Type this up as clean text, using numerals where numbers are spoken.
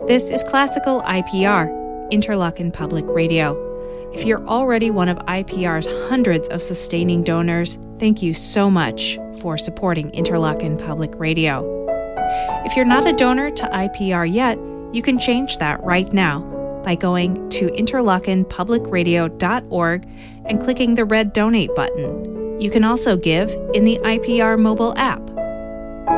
This is Classical IPR, Interlochen Public Radio. If you're already one of IPR's hundreds of sustaining donors, thank you so much for supporting Interlochen Public Radio. If you're not a donor to IPR yet, you can change that right now by going to interlochenpublicradio.org and clicking the red donate button. You can also give in the IPR mobile app.